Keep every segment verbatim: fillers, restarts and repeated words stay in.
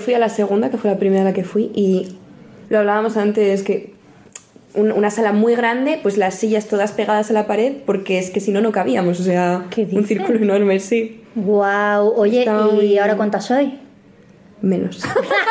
fui a la segunda, que fue la primera a la que fui, y lo hablábamos antes, que un, una sala muy grande, pues las sillas todas pegadas a la pared, porque es que si no, no cabíamos, o sea, un círculo enorme, sí. Guau, oye, Estaba ¿y muy... ahora cuántas sois? Menos.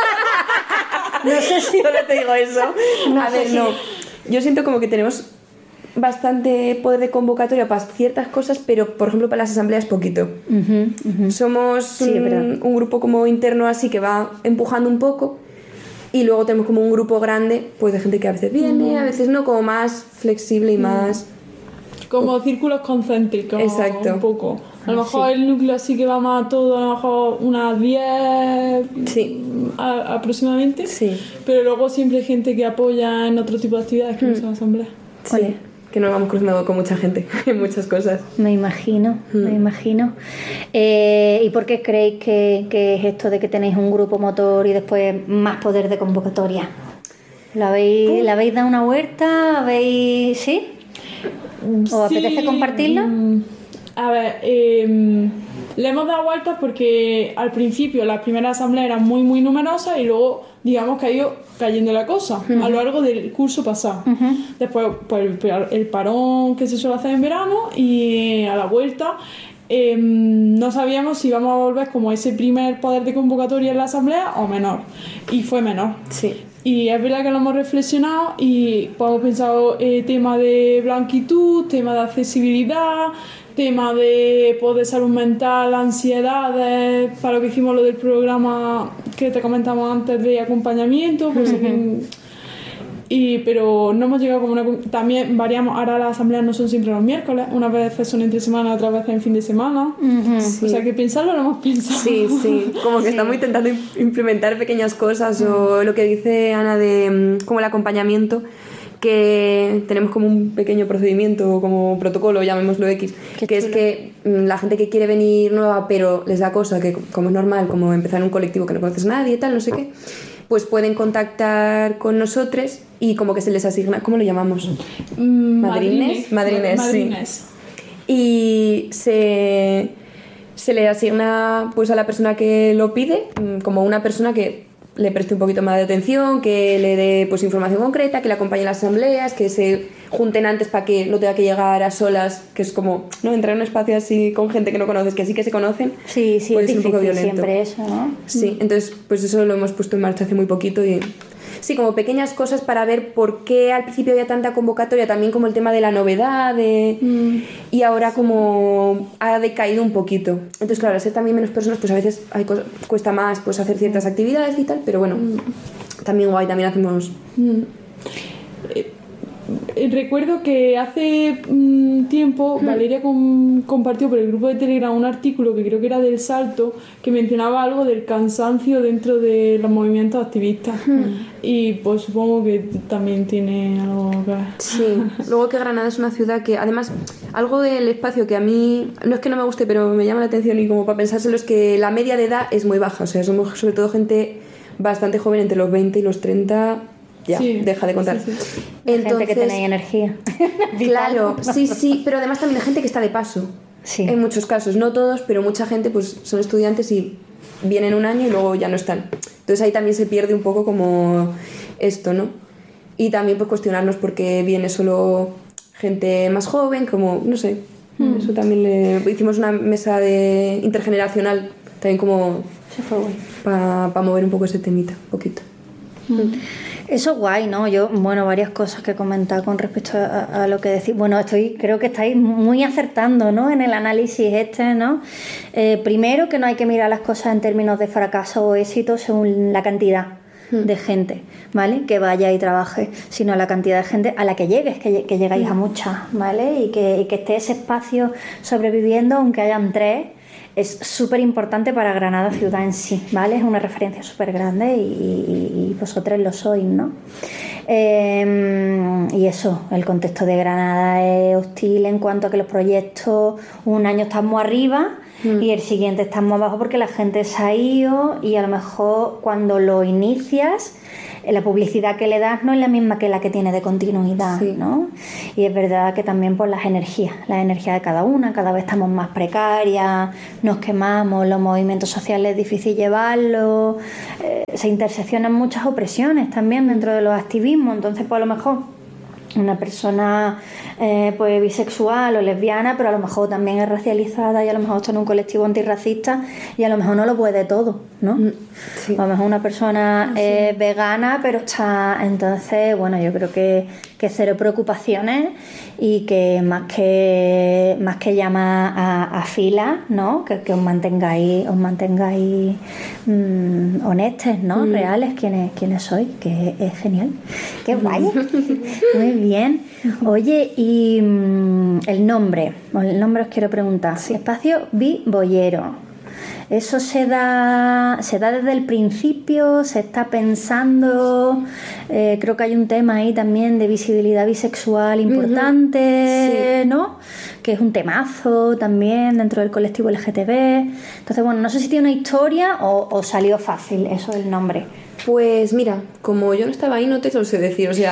No sé si... Solo te digo eso. No a sé ver, si... no. Yo siento como que tenemos bastante poder de convocatoria para ciertas cosas, pero por ejemplo para las asambleas poquito. Uh-huh, uh-huh. Somos sí, un, un grupo como interno así que va empujando un poco, y luego tenemos como un grupo grande pues de gente que a veces viene, uh-huh. a veces no, como más flexible y uh-huh. más... Como círculos concéntricos. Exacto. Un poco. A lo mejor sí. el núcleo sí que va más a todo, a lo mejor unas diez sí. a, aproximadamente. Sí. Pero luego siempre hay gente que apoya en otro tipo de actividades que mm. no son asambleas. Sí. Vale. Que nos vamos cruzando con mucha gente en muchas cosas. Me imagino, mm. me imagino. Eh, ¿Y por qué creéis que, que es esto de que tenéis un grupo motor y después más poder de convocatoria? ¿La habéis, uh. ¿la habéis dado una vuelta? ¿Habéis... ¿Sí? ¿Os sí. apetece compartirlo? A ver, eh, le hemos dado vueltas porque al principio las primeras asambleas eran muy muy numerosas y luego digamos que ha ido cayendo la cosa uh-huh. a lo largo del curso pasado. Uh-huh. Después pues, el, el parón que se suele hacer en verano, y a la vuelta eh, no sabíamos si íbamos a volver como ese primer poder de convocatoria en la asamblea o menor, y fue menor. Sí. Y es verdad que lo hemos reflexionado y pues, hemos pensado eh, tema de blanquitud, tema de accesibilidad, tema de pues, de salud mental, ansiedades, para lo que hicimos lo del programa que te comentamos antes de acompañamiento, pues, uh-huh. que, y, pero no hemos llegado como una... También variamos, ahora las asambleas no son siempre los miércoles, unas veces son entre semana, otras veces en fin de semana, uh-huh. sí. o sea que pensarlo lo hemos pensado. Sí, sí, como que sí. estamos intentando implementar pequeñas cosas, uh-huh. o lo que dice Ana de como el acompañamiento, que tenemos como un pequeño procedimiento, como protocolo, llamémoslo X, Qué que chulo. Es que la gente que quiere venir nueva pero les da cosa, que como es normal, como empezar en un colectivo que no conoces a nadie y tal, no sé qué, pues pueden contactar con nosotros y como que se les asigna, ¿cómo lo llamamos? Mm, madrines, madrines, madrines, sí. Y se, se le asigna pues a la persona que lo pide como una persona que le preste un poquito más de atención, que le dé pues información concreta, que le acompañe a las asambleas, que se junten antes para que no tenga que llegar a solas, que es como no entrar en un espacio así con gente que no conoces, que sí que se conocen. Sí, sí, pues es un poco violento. Siempre eso, ¿no? Sí, entonces pues eso lo hemos puesto en marcha hace muy poquito y sí, como pequeñas cosas para ver por qué al principio había tanta convocatoria, también como el tema de la novedad de... mm. y ahora como ha decaído un poquito. Entonces claro, al ser también menos personas pues a veces hay cosas, cuesta más pues hacer ciertas actividades y tal, pero bueno, mm. también guay, también hacemos... Mm. Eh, recuerdo que hace um, tiempo mm. Valeria com- compartió por el grupo de Telegram un artículo que creo que era del Salto, que mencionaba algo del cansancio dentro de los movimientos activistas mm. y pues supongo que también tiene algo que ver. Sí, luego que Granada es una ciudad que además algo del espacio que a mí no es que no me guste pero me llama la atención y como para pensárselo es que la media de edad es muy baja, o sea somos sobre todo gente bastante joven entre los veinte y los treinta. Ya, sí, deja de contar. Sí, sí. Entonces, gente que tenéis energía. Claro, sí, sí, pero además también hay gente que está de paso. Sí. En muchos casos, no todos, pero mucha gente pues son estudiantes y vienen un año y luego ya no están. Entonces ahí también se pierde un poco como esto, ¿no? Y también pues cuestionarnos por qué viene solo gente más joven, como, no sé, mm. eso también le... Hicimos una mesa de intergeneracional, también como para pa mover un poco ese temita, un poquito. Mm. Eso es guay, ¿no? Yo, bueno, varias cosas que comentar con respecto a, a lo que decís. Bueno, estoy, creo que estáis muy acertando, ¿no? En el análisis este, ¿no? Eh, primero, que no hay que mirar las cosas en términos de fracaso o éxito según la cantidad mm. de gente, ¿vale? Que vaya y trabaje, sino la cantidad de gente a la que llegues, que, que llegáis mm. a muchas, ¿vale? Y que, y que esté ese espacio sobreviviendo, aunque hayan tres. Es súper importante para Granada ciudad en sí, ¿vale? Es una referencia súper grande y, y, y vosotros lo sois, ¿no? Eh, y eso, el contexto de Granada es hostil en cuanto a que los proyectos, un año estamos arriba mm. y el siguiente estamos abajo porque la gente se ha ido y a lo mejor cuando lo inicias la publicidad que le das no es la misma que la que tiene de continuidad, Sí. ¿no? Y es verdad que también por las energías, las energías de cada una, cada vez estamos más precarias, nos quemamos, los movimientos sociales es difícil llevarlos, eh, se interseccionan muchas opresiones también dentro de los activismos, entonces pues a lo mejor una persona eh, pues bisexual o lesbiana, pero a lo mejor también es racializada y a lo mejor está en un colectivo antirracista y a lo mejor no lo puede todo, ¿no? Sí. A lo mejor una persona eh, vegana, pero está... Entonces, bueno, yo creo que, que cero preocupaciones y que más que más que llama a, a fila, ¿no? Que, que os mantengáis, os mantengáis mmm, honestos, ¿no? Mm. Reales, quienes, quienes sois, que es genial. ¡Qué guay! Muy bien. Oye, y mmm, el nombre, el nombre os quiero preguntar. Sí. Espacio Bibollero. ¿Eso se da, se da desde el principio? ¿Se está pensando? Eh, creo que hay un tema ahí también de visibilidad bisexual importante, Sí. ¿no? Que es un temazo también dentro del colectivo L G T B. Entonces, bueno, no sé si tiene una historia o, o salió fácil eso del nombre. Pues mira, como yo no estaba ahí, no te lo sé decir, o sea,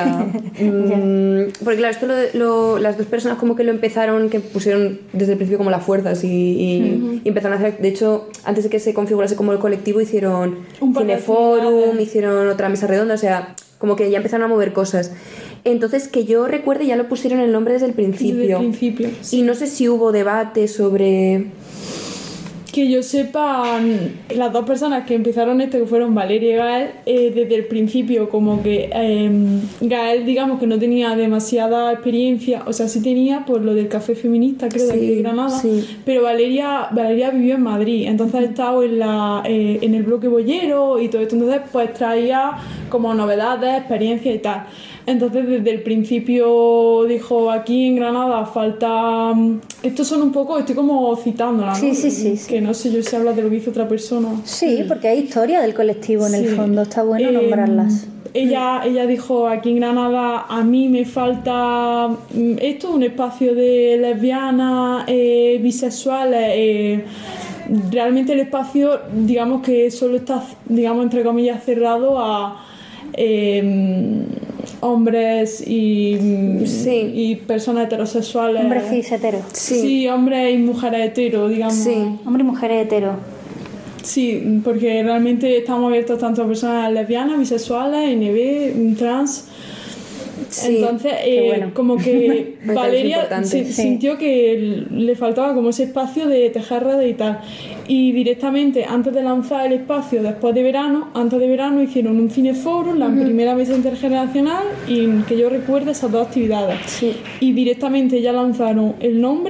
mmm, porque claro, esto lo, lo, las dos personas como que lo empezaron, que pusieron desde el principio como las fuerzas y, y, uh-huh. y empezaron a hacer, de hecho, antes de que se configurase como el colectivo, hicieron un cineforum, hicieron otra mesa redonda, o sea, como que ya empezaron a mover cosas. Entonces, que yo recuerde, ya lo pusieron el nombre desde el principio. Desde el principio, sí. Y no sé si hubo debate sobre... Que yo sepa, las dos personas que empezaron esto, que fueron Valeria y Gael, eh, desde el principio como que eh, Gael, digamos que no tenía demasiada experiencia, o sea, sí tenía por lo del café feminista, creo, sí, de aquí de Granada, sí. pero Valeria, Valeria vivió en Madrid, entonces ha estado en, la, eh, en el bloque bollero y todo esto, entonces pues traía como novedades, experiencias y tal. Entonces desde el principio dijo, aquí en Granada falta... Estos son un poco, estoy como citándola, ¿no? Sí, sí, sí, sí. Que no sé yo si habla de lo que hizo otra persona. Sí, porque hay historia del colectivo en sí. el fondo, está bueno eh, nombrarlas. Ella, ella dijo, aquí en Granada a mí me falta esto, un espacio de lesbianas, eh, bisexuales... Eh, realmente el espacio, digamos que solo está, digamos, entre comillas, cerrado a... Eh, hombres y, sí. y personas heterosexuales. Hombres cis hetero. Sí. sí, hombres y mujeres hetero, digamos. Sí, hombres y mujeres hetero. Sí, porque realmente estamos abiertos tanto a personas lesbianas, bisexuales, N B, trans. Sí, entonces, eh, bueno. como que Valeria se, sí. sintió que le faltaba como ese espacio de tejer redes y tal. Y directamente, antes de lanzar el espacio, después de verano, antes de verano hicieron un cineforum, la uh-huh. primera mesa intergeneracional, y que yo recuerde esas dos actividades. Sí. Y directamente ya lanzaron el nombre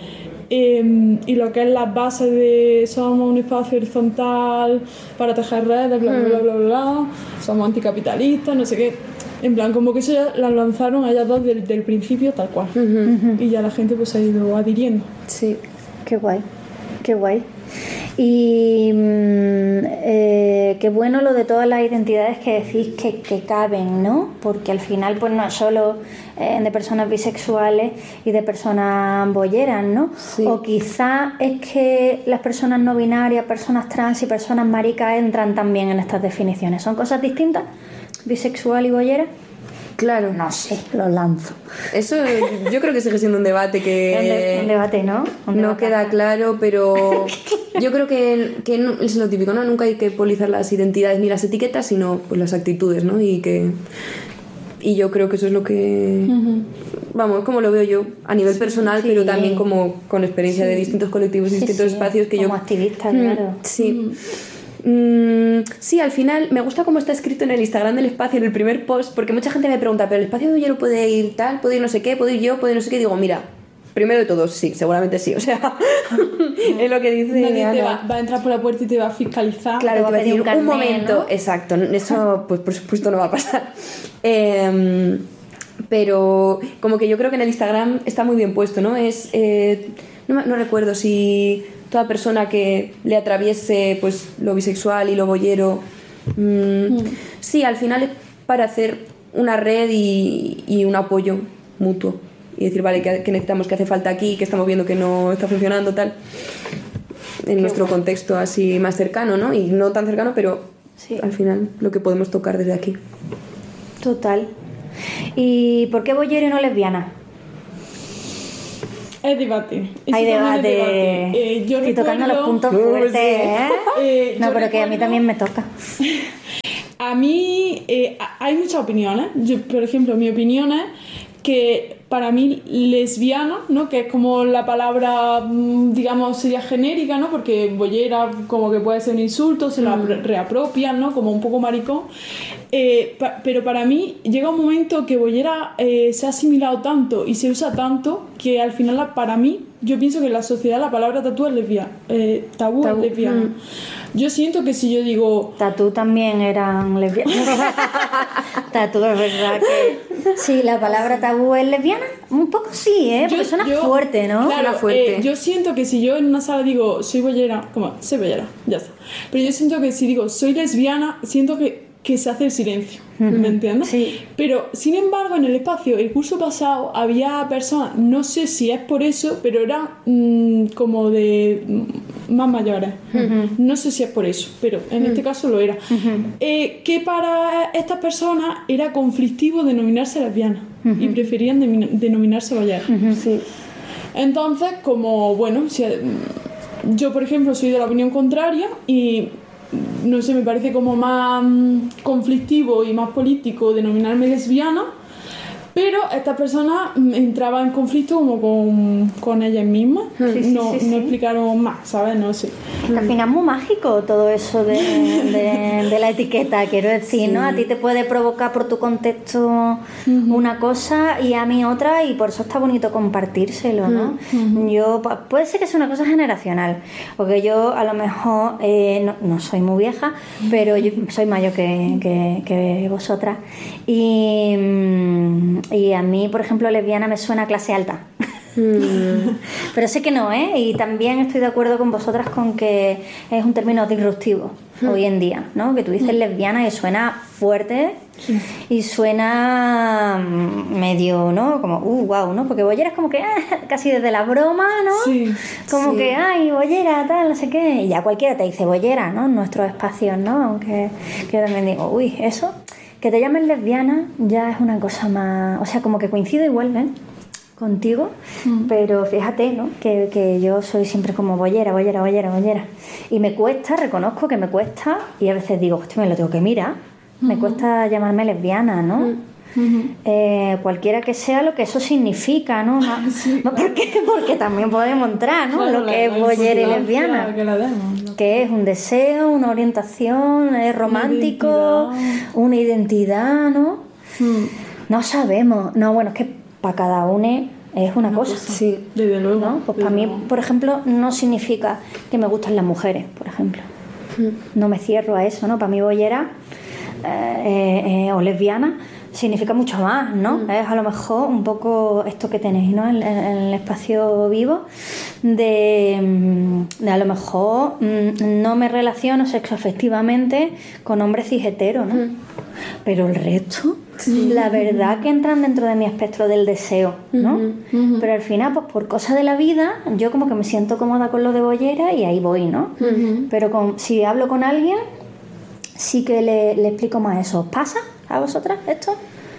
eh, y lo que es las bases de somos un espacio horizontal para tejer redes, bla, bla, bla, bla, bla, bla, somos anticapitalistas, no sé qué. En plan, como que eso ya las lanzaron a ellas dos del, del principio tal cual. Uh-huh. Uh-huh. Y ya la gente pues ha ido adhiriendo. Sí, qué guay, qué guay. Y eh, qué bueno lo de todas las identidades que decís que, que caben, ¿no? Porque al final pues no es solo eh, de personas bisexuales y de personas bolleras, ¿no? Sí. O quizá es que las personas no binarias, personas trans y personas maricas entran también en estas definiciones. ¿Son cosas distintas? ¿Bisexual y bollera? Claro. No sé, lo lanzo. Eso yo creo que sigue siendo un debate que... Un, de, un debate, ¿no? Un no debate. queda claro, pero yo creo que, que no, es lo típico, ¿no? Nunca hay que politizar las identidades ni las etiquetas, sino pues las actitudes, ¿no? Y que... Y yo creo que eso es lo que... Uh-huh. Vamos, como lo veo yo, a nivel personal, sí, pero también como con experiencia sí. de distintos colectivos y sí, distintos sí. espacios que como yo... Como activista, claro. Sí. Uh-huh. Mm, sí, al final me gusta cómo está escrito en el Instagram del espacio, en el primer post, porque mucha gente me pregunta, pero el espacio de hielo puede ir tal, puede ir no sé qué, puede ir yo, puede ir no sé qué, y digo, mira, primero de todo, sí, seguramente sí, o sea, es lo que dice nadie te va, va a entrar por la puerta y te va a fiscalizar, claro, te va a decir, un, un momento, ¿no? Exacto, eso pues por supuesto no va a pasar. eh, pero como que yo creo que en el Instagram está muy bien puesto, ¿no? Es, eh, no, no recuerdo si... toda persona que le atraviese pues lo bisexual y lo bollero mmm, mm. sí, al final es para hacer una red y, y un apoyo mutuo y decir, vale, que, que necesitamos, que hace falta aquí, que estamos viendo que no está funcionando tal en Qué nuestro bueno. contexto así más cercano, ¿no? Y no tan cercano, pero Sí. Al final, lo que podemos tocar desde aquí. Total. ¿Y por qué bollera y no lesbiana? Es debate. Eso Hay también es debate. debate. Eh, yo Estoy tocando los recuerdo- puntos Uh, fuertes, sí. ¿eh? Eh, No, yo pero que a mí recuerdo- también me toca. A mí eh, a- hay muchas opiniones. Yo, por ejemplo, mi opinión es que para mí lesbiana, ¿no? Que es como la palabra, mm, digamos, sería genérica, ¿no? Porque bollera como que puede ser un insulto, se la re- reapropian, ¿no? Como un poco maricón. Eh, pa- pero para mí llega un momento que bollera eh, se ha asimilado tanto y se usa tanto que al final la- para mí yo pienso que en la sociedad la palabra tatú es lesbiana, eh, tabú, Tabú, es lesbiana. mm. Yo siento que si yo digo Tatú también eran lesbianas. Tatú es verdad que... Sí, la palabra tabú es lesbiana. Un poco sí, ¿eh? Porque Yo- suena yo- fuerte, ¿no? Claro, Suena fuerte. eh, yo siento que si yo en una sala digo soy bollera, como soy bollera, ya está. Pero yo siento que si digo soy lesbiana, siento que, que se hace el silencio, ¿me entiendes? Sí. Pero sin embargo, en el espacio, el curso pasado, había personas, no sé si es por eso, pero eran mm, como de mm, más mayores. No sé si es por eso, pero en este caso lo era. Eh, que para estas personas era conflictivo denominarse lesbiana y preferían de- denominarse bollera. Sí. Entonces, como, bueno, si, yo por ejemplo soy de la opinión contraria y no sé, me parece como más mm, conflictivo y más político denominarme lesbiana, pero esta persona mm, entraba en conflicto como con, con ellas mismas. Sí, sí, no, sí, no sí. explicaron más, ¿sabes? No sé. Que al final es muy mágico todo eso de, de- de la etiqueta, quiero decir, ¿no? A ti te puede provocar por tu contexto una cosa y a mí otra, y por eso está bonito compartírselo, ¿no? Yo, pu- puede ser que sea una cosa generacional, porque yo a lo mejor, eh, no, no soy muy vieja, pero yo soy mayor que, que, que vosotras, y, mm, y a mí, por ejemplo, lesbiana me suena a clase alta. Pero sé que no, ¿eh? Y también estoy de acuerdo con vosotras con que es un término disruptivo hoy en día, ¿no? Que tú dices lesbiana y suena fuerte y suena mm, medio, ¿no? Como, uh, wow, ¿no? Porque bollera es como que ah, casi desde la broma, ¿no? Sí, Como sí. que, ay, bollera, tal, no sé qué. Y ya cualquiera te dice bollera, ¿no? En nuestros espacios, ¿no? Aunque que yo también digo, uy, eso, que te llamen lesbiana ya es una cosa más... O sea, como que coincido igual, ¿eh? Contigo, pero fíjate, ¿no? Que, que yo soy siempre como bollera, bollera, bollera, bollera. Y me cuesta, reconozco que me cuesta, y a veces digo, hostia, me lo tengo que mirar. Me cuesta llamarme lesbiana, ¿no? Eh, cualquiera que sea lo que eso significa, ¿no? No, no, ¿por qué? Porque también podemos entrar, ¿no? Claro, lo la- que es la bollera y importancia lesbiana. que la demos, ¿no? Que es un deseo, una orientación, es romántico, identidad. una identidad, ¿no? Mm. No sabemos. No, bueno, es que para cada uno es una cosa. Sí. Desde luego. ¿No? Pues desde para mí, luego. por ejemplo, no significa que me gustan las mujeres, por ejemplo. No me cierro a eso, ¿no? Para mí bollera eh, eh, eh, o lesbiana significa mucho más, ¿no? Es a lo mejor un poco esto que tenéis, ¿no? En, en- en el espacio vivo de, mm, de a lo mejor mm, no me relaciono sexoafectivamente con hombres cis hetero, ¿no? Pero el resto, la verdad que entran dentro de mi espectro del deseo, ¿no? Pero al final, pues por cosas de la vida, yo como que me siento cómoda con lo de bollera y ahí voy, ¿no? Pero con, si hablo con alguien, sí que le, le explico más eso. ¿Os pasa a vosotras esto?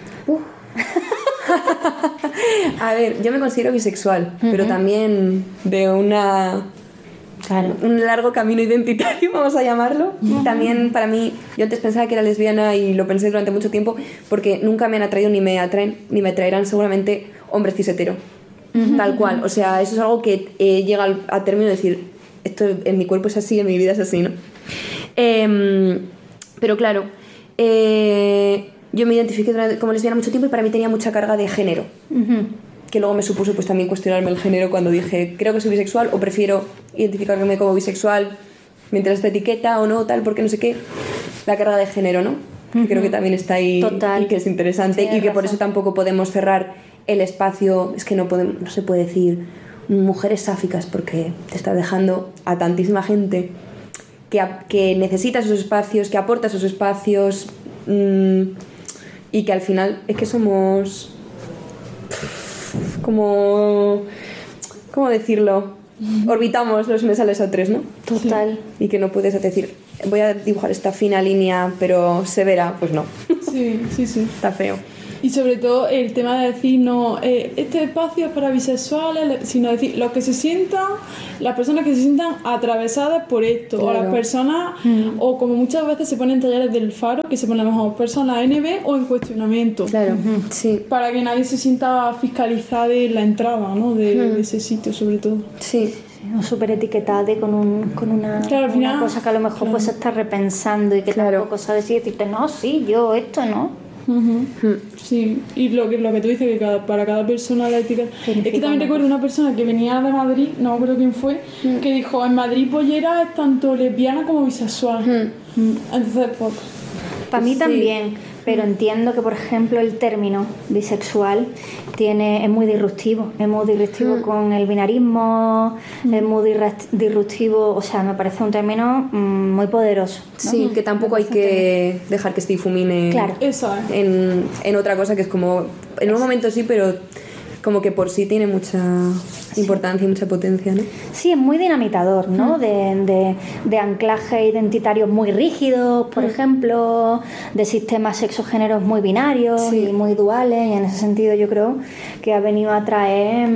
A ver, yo me considero bisexual, pero también de una Claro. un largo camino identitario, vamos a llamarlo. También para mí, yo antes pensaba que era lesbiana y lo pensé durante mucho tiempo porque nunca me han atraído ni me atraen ni me atraerán seguramente hombres cis hetero. Tal cual. O sea, eso es algo que eh, llega al, a término de decir, esto en mi cuerpo es así, en mi vida es así, ¿no? Em, pero claro, eh, yo me identifiqué durante- como lesbiana mucho tiempo y para mí tenía mucha carga de género. Que luego me supuso pues también cuestionarme el género cuando dije creo que soy bisexual o prefiero identificarme como bisexual mientras esta etiqueta o no, tal, porque no sé qué. La carga de género, ¿no? Que creo que también está ahí. Total. Y que es interesante. Tienes y que por razón. eso tampoco podemos cerrar el espacio. Es que no, podemos, no se puede decir mujeres sáficas porque te estás dejando a tantísima gente que, a- que necesita esos espacios, que aporta esos espacios mmm, y que al final es que somos como... ¿Cómo decirlo? Orbitamos los unos a los otros, ¿no? Total. Y que no puedes decir voy a dibujar esta fina línea, pero severa, pues no. Sí, sí, sí. Está feo. Y sobre todo el tema de decir, no, eh, este espacio es para bisexuales, sino decir, los que se sientan, las personas que se sientan atravesadas por esto, Claro. o las personas, mm. o como muchas veces se ponen talleres del Faro, que se ponen a lo mejor personas N B o en cuestionamiento. Claro, uh-huh. sí. Para que nadie se sienta fiscalizada en la entrada, ¿no? De, uh-huh. de ese sitio, sobre todo. Sí. O súper etiquetada con, un, con una, claro, final, una cosa que a lo mejor claro. pues se está repensando y que claro. tampoco sabes y decirte, no, sí, yo esto no. Uh-huh. Sí, y lo que, lo que tú dices, que cada, para cada persona la etiqueta. Es que también recuerdo una persona que venía de Madrid, no me acuerdo quién fue, uh-huh. que dijo: en Madrid Pollera es tanto lesbiana como bisexual. Uh-huh. Entonces, pues. Para mí sí. también, pero entiendo que, por ejemplo, el término bisexual tiene, es muy disruptivo, es muy disruptivo mm. con el binarismo, mm. es muy disruptivo, o sea, me parece un término mm, muy poderoso, ¿no? Sí, que tampoco hay que dejar que se difumine claro. Eso es. en, en otra cosa que es como, en un momento sí, pero como que por sí tiene mucha importancia y mucha potencia, ¿no? Sí, es muy dinamitador, ¿no? Mm. De, de, de anclajes identitarios muy rígidos, por mm. ejemplo, de sistemas sexogéneros muy binarios sí. y muy duales, y en ese sentido yo creo que ha venido a traer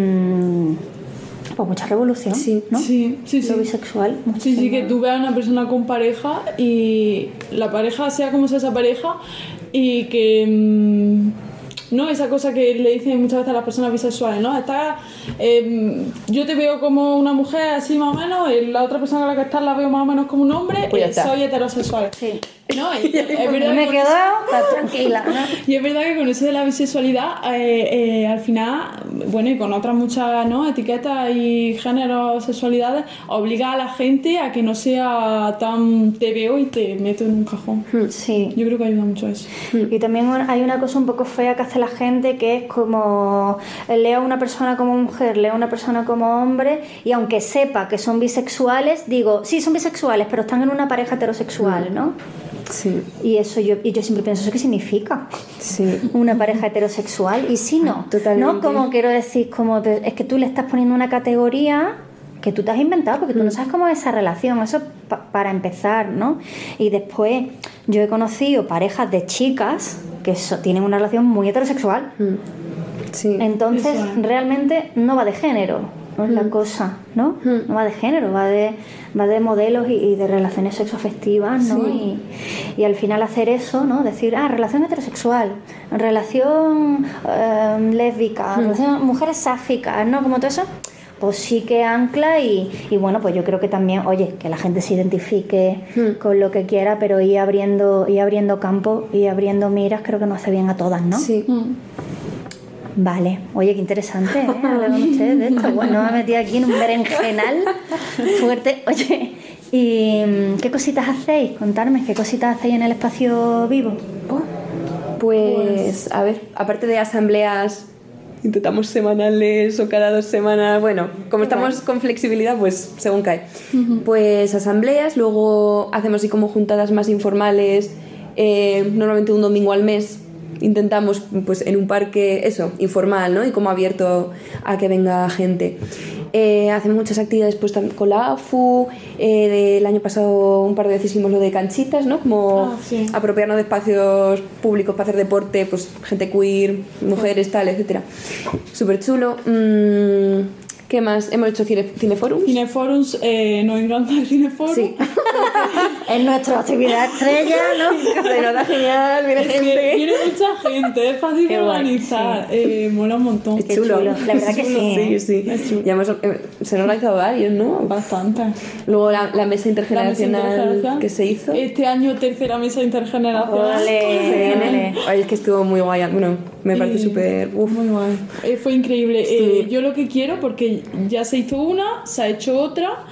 mmm, pues mucha revolución, sí. ¿no? Sí, sí, sí. Lo bisexual. Sí, sí, que tú veas a una persona con pareja y la pareja sea como sea esa pareja y que... Mmm, ¿no? Esa cosa que le dicen muchas veces a las personas bisexuales, ¿no? Está, eh, yo te veo como una mujer así más o menos, y la otra persona con la que estás la veo más o menos como un hombre, pues eh, soy heterosexual. Sí. ¿No? Y, es verdad me he quedado eso, tranquila, ¿no? Y es verdad que con eso de la bisexualidad, eh, eh, al final, bueno, y con otras muchas, ¿no?, etiquetas y géneros, sexualidades, obliga a la gente a que no sea tan te veo y te meto en un cajón. Sí. Yo creo que ayuda mucho a eso. Y también hay una cosa un poco fea que hace la gente, que es como leo a una persona como mujer, leo a una persona como hombre, y aunque sepa que son bisexuales, digo, sí, son bisexuales, pero están en una pareja heterosexual, ¿no? Sí. Y eso yo, y yo siempre pienso, ¿eso qué significa? Sí. Una pareja heterosexual. Y si no, totalmente. ¿no? Como quiero decir, como es que tú le estás poniendo una categoría que tú te has inventado, porque tú no sabes cómo es esa relación. Eso pa- para empezar, ¿no? Y después yo he conocido parejas de chicas que so, tienen una relación muy heterosexual. Sí. Entonces eso. realmente no va de género. No es la cosa, ¿no? No va de género, va de, va de modelos y, y de relaciones sexoafectivas, ¿no? Sí. Y, y al final hacer eso, ¿no? Decir, ah, relación heterosexual, relación eh, lésbica, Mm. relación mujeres sáficas, ¿no? Como todo eso, pues sí que ancla y, y bueno, pues yo creo que también, oye, que la gente se identifique Mm. con lo que quiera, pero ir abriendo, ir abriendo campo y abriendo miras, creo que nos hace bien a todas, ¿no? Sí. Mm. Vale, oye, qué interesante, ¿eh? Hablar con ustedes de esto. Bueno, me he metido aquí en un berenjenal fuerte. Oye, ¿y qué cositas hacéis? Contadme, ¿qué cositas hacéis en el espacio vivo? Oh, pues, a ver, aparte de asambleas, intentamos semanales o cada dos semanas, bueno, como estamos con flexibilidad, pues según cae. Uh-huh. Pues asambleas, luego hacemos así como juntadas más informales, eh, normalmente un domingo al mes. Intentamos pues en un parque, eso, informal, ¿no? Y como abierto a que venga gente. Eh, hacemos muchas actividades pues con la A F U, eh, el año pasado un par de veces hicimos lo de canchitas, ¿no? Como ah, sí. apropiarnos de espacios públicos para hacer deporte, pues gente queer, mujeres, tal, etcétera. Súper chulo. Mm, ¿Qué más? Hemos hecho cine, cineforums. Cineforums, eh, nos encanta el cineforum. Sí. Es nuestra actividad estrella, ¿no? Se nota genial, viene es gente. Que viene mucha gente, es fácil de organizar, sí. eh, mola un montón. Es chulo. chulo. La verdad que sí. Sí, sí. Es chulo. Ya hemos, eh, se han organizado varios, ¿no? Bastante. Luego la, la mesa intergeneracional La mesa intergeneracional que se hizo. Este año tercera mesa intergeneracional. Ole, ole. Ay, es que estuvo muy guay. Bueno, me parece súper... Muy guay. Eh, fue increíble. Sí. Eh, yo lo que quiero, porque ya se hizo una, se ha hecho otra,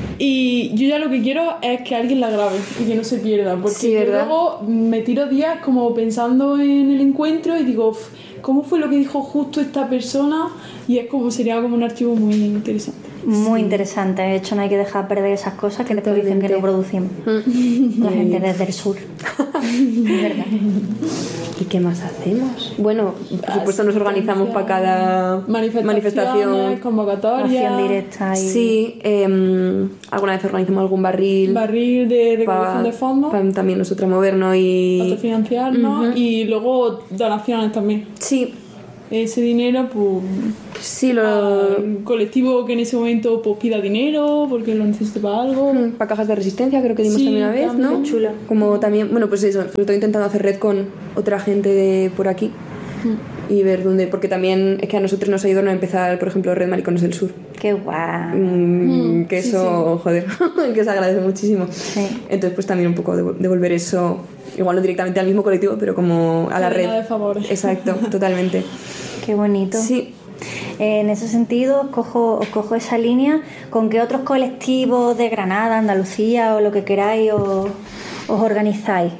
y yo ya lo que quiero es que alguien la grabe y que no se pierda, porque sí, yo luego me tiro días como pensando en el encuentro y digo, ¿cómo fue lo que dijo justo esta persona? Y es como, sería como un archivo muy interesante. Muy sí. interesante. De hecho, no hay que dejar perder esas cosas que después dicen que no producimos. La gente desde el sur. ¿Verdad? ¿Y qué más hacemos? Bueno, por supuesto nos organizamos para cada manifestación, manifestación. convocatoria, Acción directa y... Sí, eh, alguna vez organizamos algún barril. barril de recaudación Para de fondos, también nosotros movernos y... autofinanciarnos Ujú. y luego donaciones también. Sí, Ese dinero, pues, sí, lo... al colectivo que en ese momento pues, pida dinero porque lo necesite para algo. Para cajas de resistencia creo que dimos Sí, también una vez, también. ¿no? Qué chulo. Como también, bueno, pues eso, sobre todo intentando hacer red con otra gente de por aquí y ver dónde, porque también es que a nosotros nos ha ido a empezar, por ejemplo, Red Maricones del Sur. Qué guay. Mm, que sí, eso, joder, que se agradece muchísimo. Sí. Entonces, pues también un poco devo- devolver eso, igual no directamente al mismo colectivo, pero como a la Cadena red. de favores. Exacto, totalmente. Qué bonito. Sí. En ese sentido, os cojo, os cojo esa línea. ¿Con qué otros colectivos de Granada, Andalucía o lo que queráis os, os organizáis?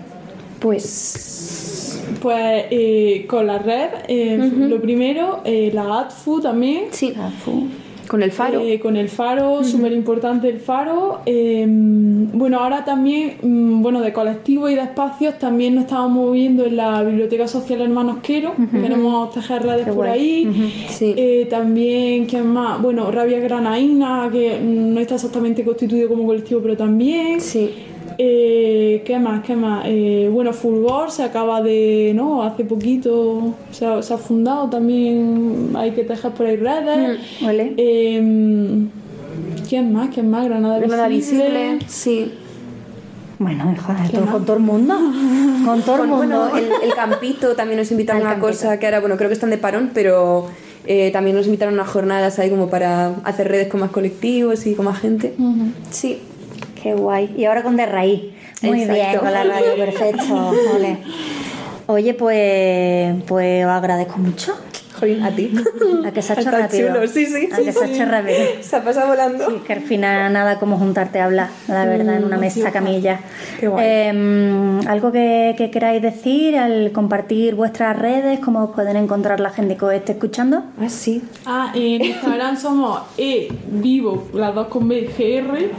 Pues Pues eh, con la red, eh, lo primero, eh, la A T F U también. sí, Ah, fu. con el faro. Eh, con el faro, súper importante el faro. Eh, bueno, ahora también, mm, bueno, de colectivos y de espacios también nos estamos moviendo en la Biblioteca Social Hermanos Quero. Queremos tejer redes Qué por guay. ahí. Sí. Eh, también, ¿quién más? Bueno, Rabia Granaína, que no está exactamente constituido como colectivo, pero también. Sí. Eh, ¿Qué más? ¿Qué más? Eh, bueno, Fulgor se acaba de, ¿no? Hace poquito se ha, se ha fundado también, hay que tejer por ahí redes. Mm, ole. Eh, ¿Quién más? ¿Quién más? Granada, Granada Visible. visible, sí. Bueno, joder, todo- con todo el mundo. Con todo el Con, mundo. bueno, el, el campito también nos invitaron Al a una campito. cosa que ahora, bueno, creo que están de parón, pero eh, también nos invitaron a unas jornadas ahí como para hacer redes con más colectivos y con más gente. Sí. Qué guay. Y ahora con De Raíz. Muy Exacto. bien, con la radio, perfecto. Ole. Oye, pues, pues os agradezco mucho. Jolín, a ti. A que se ha hecho Está rápido. chulo, sí, sí. A sí, que se ha sí. hecho rápido. Se ha pasado volando. Sí, que al final nada como juntarte a hablar, la verdad, en una mesa camilla. Qué guay. Eh, ¿Algo que, que queráis decir al compartir vuestras redes? ¿Cómo os pueden encontrar la gente que os esté escuchando? Ah, sí. Ah, en Instagram somos e vivo, las dos con B, G R.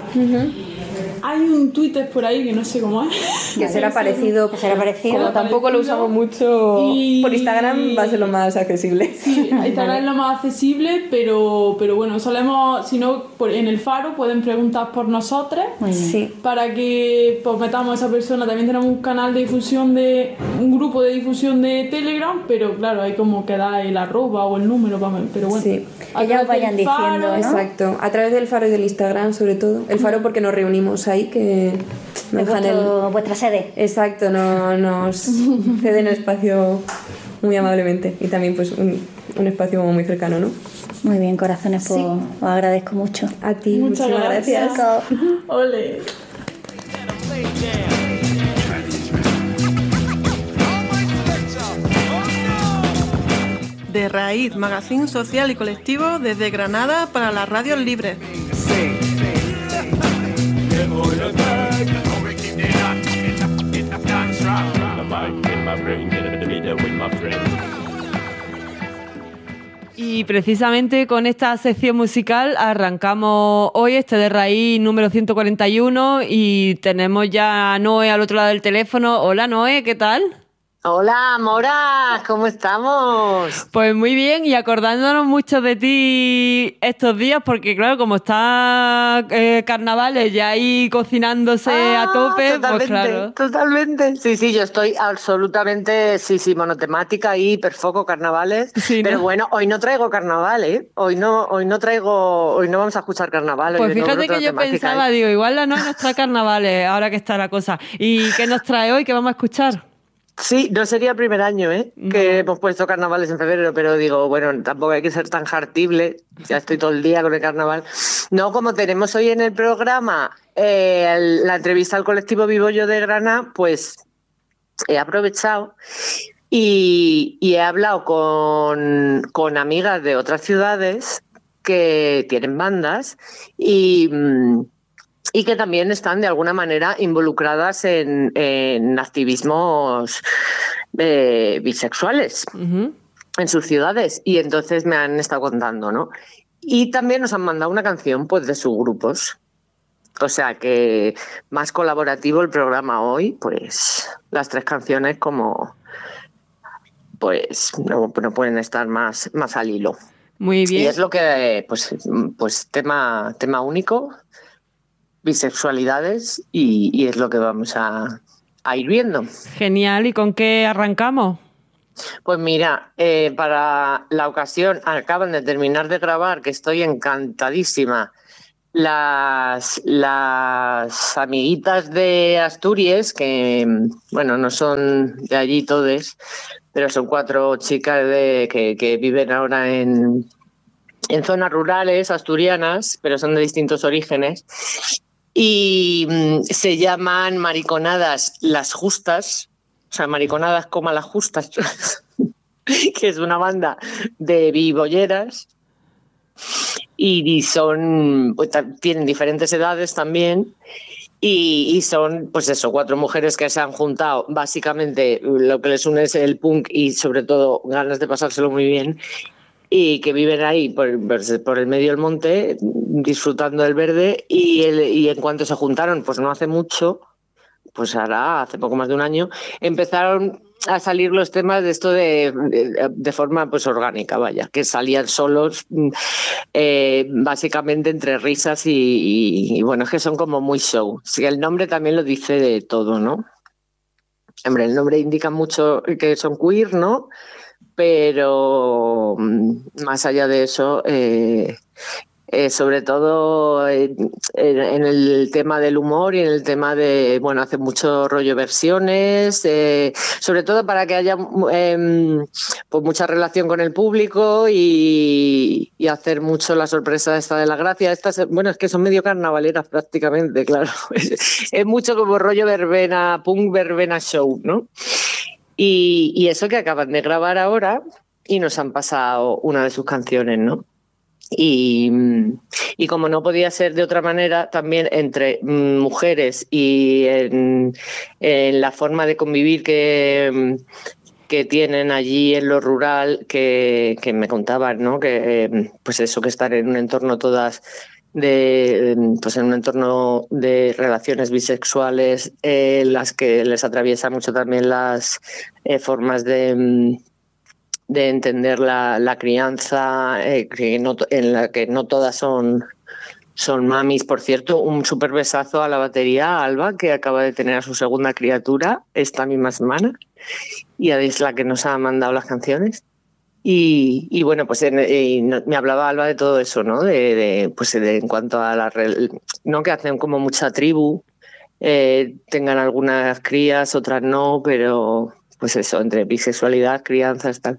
Hay un Twitter por ahí que no sé cómo es. Que será parecido. Que será parecido. Como tampoco lo usamos mucho Y- por Instagram, va a ser lo más accesible. Sí, Instagram es lo más accesible, pero, pero bueno, solemos, si no, por- en el faro pueden preguntar por nosotros. Muy bien. Sí. Para que pues, metamos a esa persona. También tenemos un canal de difusión de un grupo de difusión de Telegram, pero claro, hay como que da el arroba o el número, para- pero bueno. Sí. a Que ya os través vayan del diciendo, ¿no? Exacto. A través del faro y del Instagram, sobre todo. El faro porque nos reunimos ahí, que nos Es dejan el... vuestro- vuestra sede. Exacto, no, nos ceden el espacio muy amablemente y también pues un, un espacio muy cercano, ¿no? Muy bien, corazones, pues Sí. os agradezco mucho. A ti, Muchas muchísimas gracias. gracias. Ole. De Raíz, magazín social y colectivo desde Granada para las radios libres. Y precisamente con esta sección musical arrancamos hoy este de Raíz número ciento cuarenta y uno y tenemos ya a Noé al otro lado del teléfono. Hola Noé, ¿qué tal? Hola, Mora, ¿cómo estamos? Pues muy bien y acordándonos mucho de ti estos días porque claro, como está eh, carnavales ya ahí cocinándose Ah, a tope, totalmente, pues claro. Totalmente. Sí, sí, yo estoy absolutamente, sí, sí, monotemática y hiperfoco carnavales. Sí, ¿no? Pero bueno, hoy no traigo carnaval, ¿eh? Hoy no, hoy no traigo, hoy no vamos a escuchar carnaval. hoy Pues vengo fíjate con que yo otra temática, pensaba, ¿eh? digo, igual la Noé nos trae carnavales, ahora que está la cosa. ¿Y qué nos trae hoy? ¿Qué vamos a escuchar? Sí, no sería el primer año, ¿eh? Que hemos puesto carnavales en febrero, pero digo, bueno, tampoco hay que ser tan jartible. Ya estoy todo el día con el carnaval. No, como tenemos hoy en el programa eh, el- la entrevista al colectivo Vivo Yo de Granada, pues he aprovechado y, y he hablado con, con amigas de otras ciudades que tienen bandas y... mm, y que también están de alguna manera involucradas en, en activismos eh, bisexuales Ujú. en sus ciudades. Y entonces me han estado contando, ¿no? Y también nos han mandado una canción pues de sus grupos. O sea que más colaborativo el programa hoy, pues las tres canciones como pues no, no pueden estar más, más al hilo. Muy bien. Y es lo que, pues, pues tema, tema único, bisexualidades, y, y es lo que vamos a, a ir viendo. Genial, ¿y con qué arrancamos? Pues mira, eh, para la ocasión acaban de terminar de grabar, que estoy encantadísima, las, las amiguitas de Asturias, que bueno, no son de allí todes, pero son cuatro chicas de, que, que viven ahora en, en zonas rurales asturianas, pero son de distintos orígenes, y mm, se llaman Mariconadas Las Justas, o sea, Mariconadas como Las Justas, que es una banda de bibolleras, y son, pues, tienen diferentes edades también, y, y son, pues eso, cuatro mujeres que se han juntado. Básicamente lo que les une es el punk y sobre todo ganas de pasárselo muy bien, y que viven ahí por, por el medio del monte disfrutando del verde, y, el, y en cuanto se juntaron, pues no hace mucho, pues ahora hace poco más de un año, empezaron a salir los temas de esto de, de, de forma pues orgánica, vaya, que salían solos, eh, básicamente entre risas y, y, y bueno, es que son como muy show. Sí, el nombre también lo dice de todo, ¿no? Hombre, el nombre indica mucho que son queer, ¿no? Pero más allá de eso, eh, eh, sobre todo en, en el tema del humor y en el tema de, bueno, hace mucho rollo versiones, eh, sobre todo para que haya eh, pues mucha relación con el público, y, y hacer mucho la sorpresa esta de la gracia. Estas, bueno, es que son medio carnavaleras prácticamente, claro. Es, es mucho como rollo verbena, punk verbena show, ¿no? Y, y eso que acaban de grabar ahora y nos han pasado una de sus canciones, ¿no? Y, y como no podía ser de otra manera, también entre mujeres y en, en la forma de convivir que, que tienen allí en lo rural, que, que me contaban, ¿no? Que pues eso, que están en un entorno todas de pues en un entorno de relaciones bisexuales, eh, las que les atraviesa mucho también las eh, formas de de entender la, la crianza, eh, que no, en la que no todas son, son mamis. Por cierto, un súper besazo a la batería, a Alba, que acaba de tener a su segunda criatura esta misma semana, y es la que nos ha mandado las canciones. Y, y bueno, pues en, y me hablaba Alba de todo eso, ¿no? De, de, pues de, en cuanto a la... no, que hacen como mucha tribu, eh, tengan algunas crías, otras no, pero... pues eso, entre bisexualidad, crianzas, tal.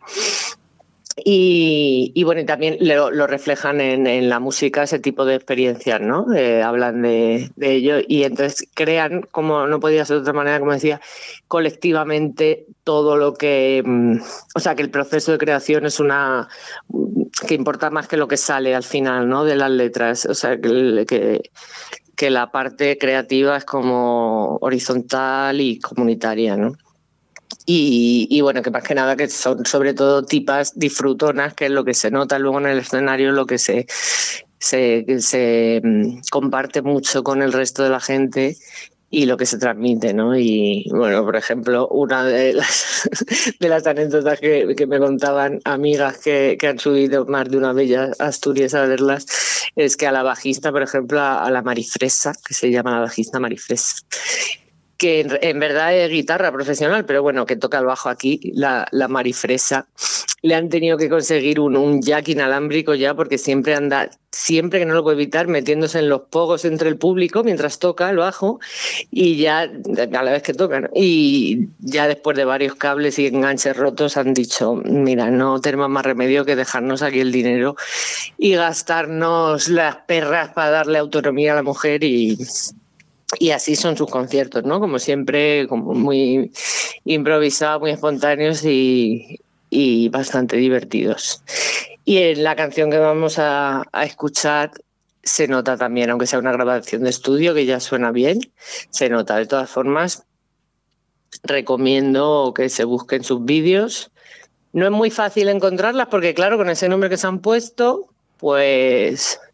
Y, y bueno, y también lo, lo reflejan en, en la música, ese tipo de experiencias, ¿no? Eh, hablan de, de ello, y entonces crean, como no podía ser de otra manera, como decía, colectivamente todo lo que... O sea, que el proceso de creación es una... que importa más que lo que sale al final, ¿no? De las letras. O sea, que... que que la parte creativa es como horizontal y comunitaria, ¿no? Y, y bueno, que más que nada que son sobre todo tipas disfrutonas, que es lo que se nota luego en el escenario, lo que se, se, se comparte mucho con el resto de la gente y lo que se transmite, ¿no? Y bueno, por ejemplo, una de las, de las anécdotas que, que me contaban amigas que, que han subido más de una bella Asturias a verlas, es que a la bajista, por ejemplo, a, a la Marifresa, que se llama la bajista Marifresa, que en, en verdad es guitarra profesional, pero bueno, que toca el bajo aquí, la, la Marifresa, le han tenido que conseguir un, un jack inalámbrico ya, porque siempre anda, siempre que no lo puede evitar, metiéndose en los pogos entre el público mientras toca el bajo, y ya a la vez que tocan, y ya después de varios cables y enganches rotos han dicho, mira, no tenemos más remedio que dejarnos aquí el dinero y gastarnos las perras para darle autonomía a la mujer, y... Y así son sus conciertos, ¿no? Como siempre, como muy improvisados, muy espontáneos y, y bastante divertidos. Y en la canción que vamos a, a escuchar se nota también, aunque sea una grabación de estudio que ya suena bien, se nota. De todas formas, recomiendo que se busquen sus vídeos. No es muy fácil encontrarlas porque, claro, con ese nombre que se han puesto, pues...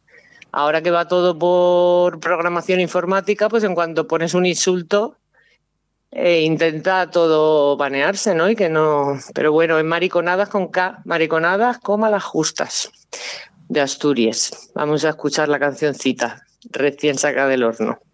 Ahora que va todo por programación informática, pues en cuanto pones un insulto, eh, intenta todo banearse, ¿no? Y que no... Pero bueno, es mariconadas con K, mariconadas, coma las justas, de Asturias. Vamos a escuchar la cancioncita, recién sacada del horno.